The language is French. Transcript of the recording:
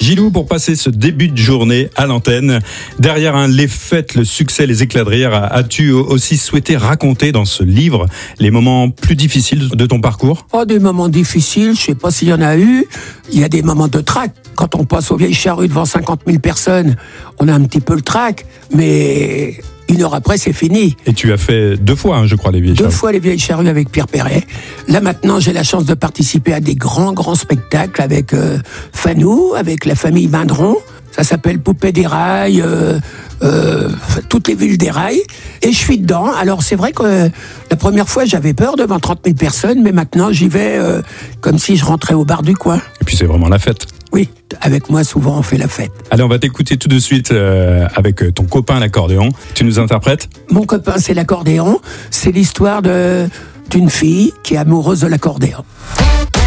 Gilou, pour passer ce début de journée à l'antenne, derrière les fêtes, le succès, les éclats de rire, as-tu aussi souhaité raconter dans ce livre les moments plus difficiles de ton parcours ? Oh, des moments difficiles, je sais pas s'il y en a eu. Il y a des moments de trac. Quand on passe aux Vieilles Charrues devant 50 000 personnes, on a un petit peu le trac, mais 1 heure après, c'est fini. Et tu as fait 2 fois, je crois, les Vieilles Charrues. 2 fois les Vieilles Charrues avec Pierre Perret. Là, maintenant, j'ai la chance de participer à des grands spectacles avec Fanou, avec la famille Mindron. Ça s'appelle Poupée des rails, toutes les villes des rails. Et je suis dedans. Alors, c'est vrai que la première fois, j'avais peur devant 30 000 personnes, mais maintenant, j'y vais comme si je rentrais au bar du coin. Et puis, c'est vraiment la fête. Oui, avec moi, souvent, on fait la fête. Allez, on va t'écouter tout de suite avec ton copain l'accordéon. Tu nous interprètes ? Mon copain, c'est l'accordéon. C'est l'histoire d'une fille qui est amoureuse de l'accordéon.